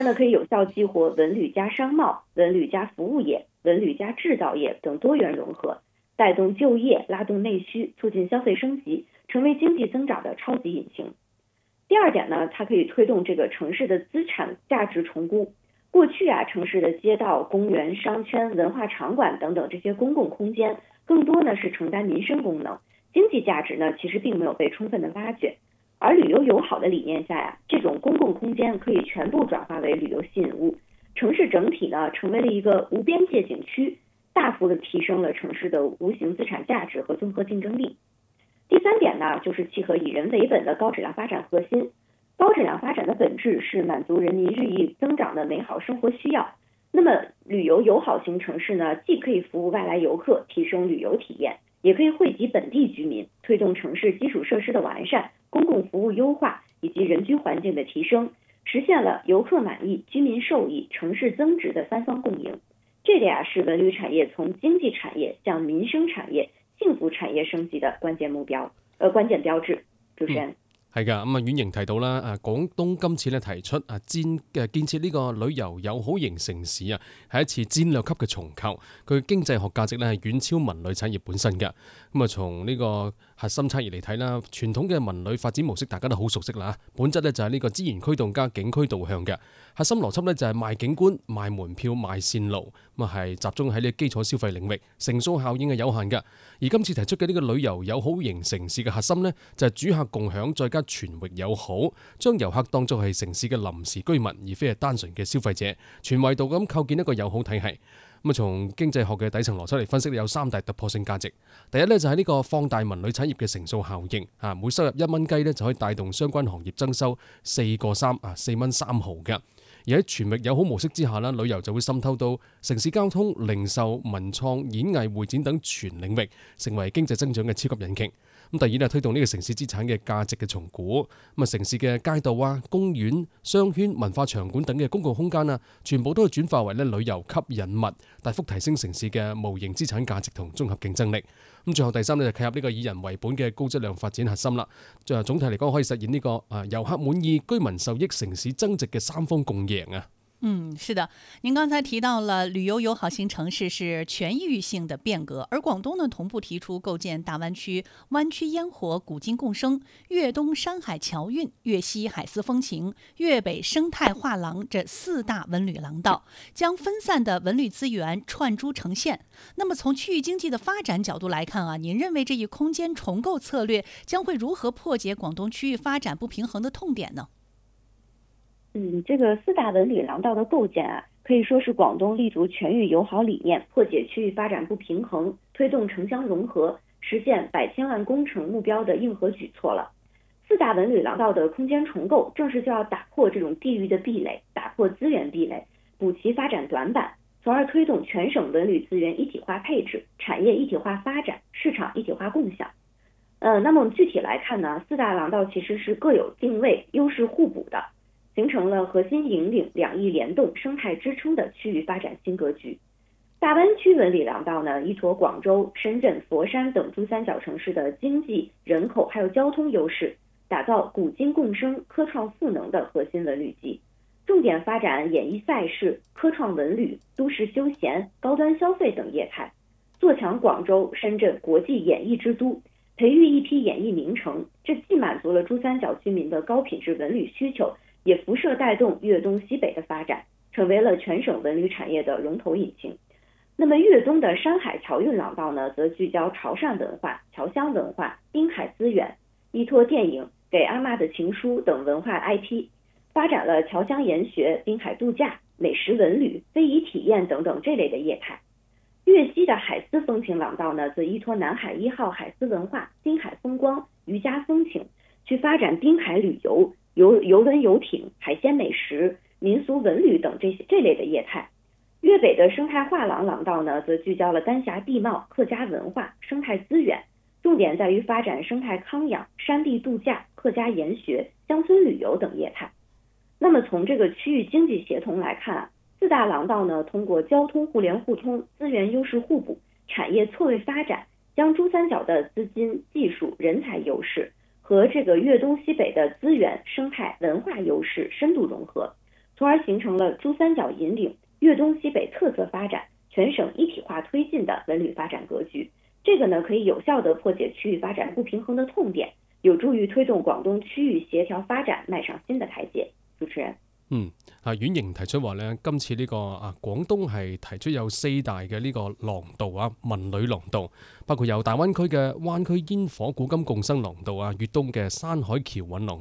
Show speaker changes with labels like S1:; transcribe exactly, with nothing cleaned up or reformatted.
S1: 呢可以有效激活文旅加商贸、文旅加服务业、文旅加制造业等多元融合，带动就业，拉动内需，促进消费升级，成为经济增长的超级引擎。第二点呢，它可以推动这个城市的资产价值重估。过去啊，城市的街道、公园、商圈、文化场馆等等这些公共空间，更多呢是承担民生功能，经济价值呢其实并没有被充分的挖掘。而旅游友好的理念下呀、啊，这种公共空间可以全部转化为旅游吸引物，城市整体呢成为了一个无边界景区，大幅的提升了城市的无形资产价值和综合竞争力。第三点呢，就是契合以人为本的高质量发展核心。高质量发展的本质是满足人民日益增长的美好生活需要。那么旅游友好型城市呢，既可以服务外来游客，提升旅游体验，也可以惠及本地居民，推动城市基础设施的完善、公共服务优化以及人居环境的提升，实现了游客满意、居民受益、城市增值的三方共赢。这个呀是文旅产业从经济产业向民生產業、幸福產業升級的關鍵目標，呃關鍵標誌。主持人。嗯
S2: 係㗎，咁啊，婉瑩提到啦，誒廣東今次咧提出啊建嘅建設呢個旅遊友好型城市啊，係一次戰略級嘅重構，佢經濟學價值咧係遠超文旅產業本身嘅。咁啊，從呢個核心差異嚟睇啦，傳統嘅文旅發展模式大家都好熟悉啦，本質咧就係呢個資源驅動加景區導向嘅，核心邏輯咧就係賣景觀、賣門票、賣線路，咁啊係集中喺呢個基礎消費領域，乘數效應係有限嘅。而今次提出嘅呢個旅遊友好型城市嘅核心咧，就係主客共享，再加全域友好，將遊客當作係城市嘅臨時居民，而非係單純嘅消費者，全維度咁構建一個友好體系。咁啊，從經濟學嘅底層邏輯嚟分析，有三大突破性價值。第一咧就係呢個放大文旅產業嘅乘數效應，啊，每收入一蚊雞咧就可以帶動相關行業增收四個三啊四蚊三毫嘅。而喺全域友好模式之下啦，旅遊就會滲透到城市交通、零售、文創、演藝、會展等全領域，成為經濟增長嘅超級引擎。咁第二咧，推動呢個城市資產嘅價值嘅重估。咁啊，城市嘅街道啊、公園、商圈、文化場館等嘅公共空間啊，全部都係轉化為咧旅遊吸引物，大幅提升城市嘅無形資產價值同綜合競爭力。咁最後第三咧就契合呢個以人為本嘅高質量發展核心啦。最後總體嚟講，可以實現呢個啊遊客滿意、居民受益、城市增值嘅三方共贏啊！
S3: 嗯，是的，您剛才提到了旅遊友好型城市是全域性的變革，而廣東呢同步提出構建大灣區灣區煙火古今共生、粵東山海橋韻、粵西海絲風情、粵北生態畫廊這四大文旅廊道，將分散的文旅資源串珠成線。那麼從區域經濟的發展角度來看啊，您認為這一空間重構策略將會如何破解廣東區域發展不平衡的痛點呢？
S1: 嗯，这个四大文旅廊道的构建啊，可以说是广东立足全域友好理念，破解区域发展不平衡，推动城乡融合，实现百千万工程目标的硬核举措了。四大文旅廊道的空间重构，正是就要打破这种地域的壁垒，打破资源壁垒，补齐发展短板，从而推动全省文旅资源一体化配置、产业一体化发展、市场一体化共享。呃，那么我们具体来看呢，四大廊道其实是各有定位、优势互补的，形成了核心引领、两翼联动、生态支撑的区域发展新格局。大湾区文旅廊道呢，依托广州、深圳、佛山等珠三角城市的经济、人口还有交通优势，打造古今共生、科创赋能的核心文旅基，重点发展演艺赛事、科创文旅、都市休闲、高端消费等业态，做强广州、深圳国际演艺之都，培育一批演艺名城。这既满足了珠三角居民的高品质文旅需求，也辐射带动粤东西北的发展，成为了全省文旅产业的龙头引擎。那么粤东的山海桥韵廊道呢，则聚焦潮汕文化、侨乡文化、滨海资源，依托电影《给阿嬷的情书》等文化 I P， 发展了侨乡研学、滨海度假、美食文旅、非遗体验等等这类的业态。粤西的海丝风情廊道呢，则依托南海一号海丝文化、滨海风光、渔家风情，去发展滨海旅游、游游轮游艇、海鲜美食、民俗文旅等这些这类的业态。粤北的生态画廊廊道呢，则聚焦了丹霞地貌、客家文化、生态资源，重点在于发展生态康养、山地度假、客家研学、乡村旅游等业态。那么从这个区域经济协同来看啊，四大廊道呢，通过交通互联互通、资源优势互补、产业错位发展，将珠三角的资金、技术、人才优势和这个粤东西北的资源、生态、文化优势深度融合， 从而形成了珠三角引领、粤东西北特色发展、全省一体化推进的文旅发展格局。这个呢，可以有效地破解区域发展不平衡的痛点，有助于推动廣東區域協調發展邁上新的台階。主持人，
S2: 嗯，啊，婉瑩提出話咧，今次呢、這個啊廣東係提出有四大嘅呢個廊道啊，文旅廊道，包括有大灣區嘅灣區煙火古今共生廊道啊，粵東嘅山海橋韻廊